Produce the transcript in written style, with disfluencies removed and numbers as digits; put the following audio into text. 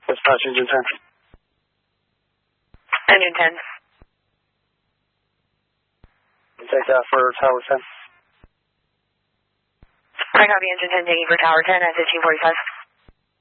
Dispatch engine 10. Engine 10. Take that for Tower 10. I copy engine 10 taking for Tower 10 at 1545.